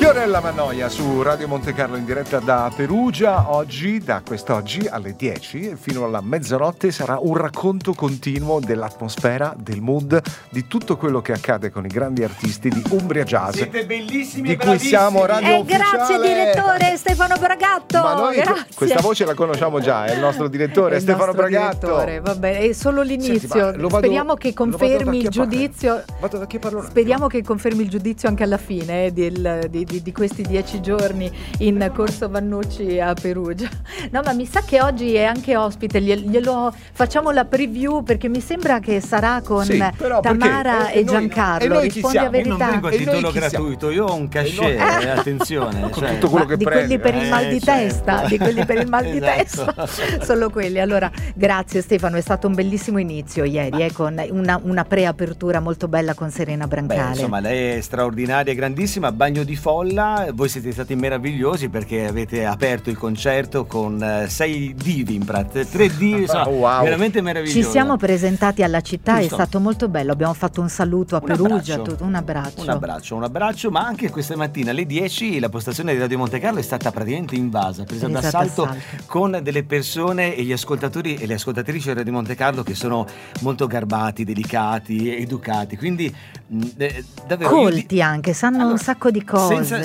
Fiorella Mannoia su Radio Monte Carlo in diretta da Perugia. Oggi, da quest'oggi alle 10 fino alla mezzanotte, sarà un racconto continuo dell'atmosfera, del mood, di tutto quello che accade con i grandi artisti di Umbria Jazz. Siete bellissimi di e cui bravissimi. siamo radio ufficiale. Grazie direttore Stefano Bragatto. Ma noi grazie. questa voce la conosciamo già, è il nostro direttore il Stefano nostro Bragatto. Direttore, va bene, è solo l'inizio. Senti, speriamo che confermi il giudizio. Vado da chi parlo? Speriamo che confermi il giudizio anche alla fine di questi 10 giorni in Corso Vannucci a Perugia. No, ma mi sa che oggi è anche ospite, glielo facciamo la preview, perché mi sembra che sarà con Tamara e Giancarlo. Rispondi a verità. Io non vengo a titolo gratuito, io ho un cachet, attenzione. Con tutto quello che di prendi, quelli per il mal di testa, di quelli per il mal di Esatto. testa, solo quelli. Allora, grazie Stefano, è stato un bellissimo inizio ieri, con una preapertura molto bella con Serena Brancale. Insomma, lei è straordinaria, grandissima, bagno di folla. Voi siete stati meravigliosi perché avete aperto il concerto con 6 divi in pratica, 3 divi, insomma, wow. veramente meraviglioso. Ci siamo presentati alla città, Giusto. È stato molto bello, abbiamo fatto un saluto a Perugia, un abbraccio, ma anche questa mattina alle 10 la postazione di Radio Monte Carlo è stata praticamente invasa, presa d'assalto con delle persone e gli ascoltatori e le ascoltatrici di Radio Monte Carlo che sono molto garbati, delicati, educati, quindi davvero colti anche, sanno un sacco di cose.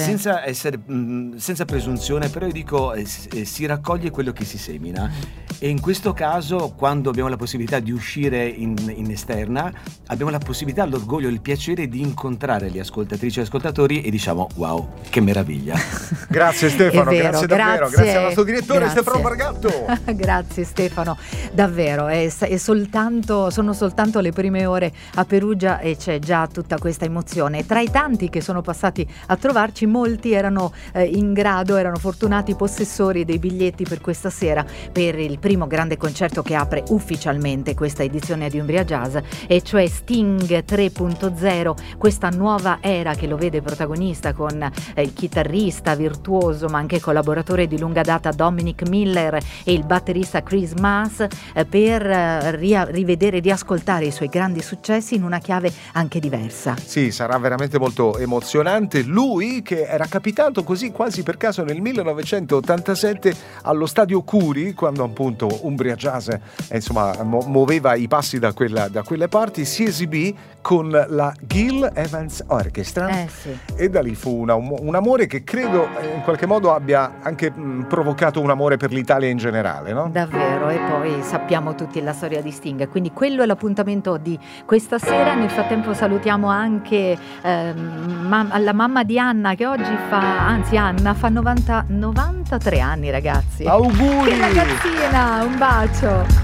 Senza presunzione, però io dico si raccoglie quello che si semina, e in questo caso, quando abbiamo la possibilità di uscire in esterna, abbiamo la possibilità, l'orgoglio, il piacere di incontrare le ascoltatrici e ascoltatori e diciamo wow, che meraviglia. Grazie Stefano, Vero, grazie davvero, grazie al nostro direttore Stefano Bragatto. Grazie Stefano, davvero, sono soltanto le prime ore a Perugia e c'è già tutta questa emozione. Tra i tanti che sono passati a trovarci, molti erano erano fortunati possessori dei biglietti per questa sera, per il primo grande concerto che apre ufficialmente questa edizione di Umbria Jazz, e cioè Sting 3.0, questa nuova era che lo vede protagonista con il chitarrista virtuoso ma anche collaboratore di lunga data Dominic Miller e il batterista Chris Maas, per rivedere, riascoltare i suoi grandi successi in una chiave anche diversa. Sì, sarà veramente molto emozionante. Lui che era capitato così quasi per caso nel 1987 allo Stadio Curi, quando appunto Umbria Jazz muoveva i passi da quelle parti, si esibì con la Gil Evans Orchestra, sì. E da lì fu un amore che credo in qualche modo abbia anche provocato un amore per l'Italia in generale, no? Davvero, e poi sappiamo tutti la storia di Sting, quindi quello è l'appuntamento di questa sera. Nel frattempo salutiamo anche la mamma di Anna, che oggi Anna fa 93 anni, ragazzi. Auguri! Che ragazzina, un bacio!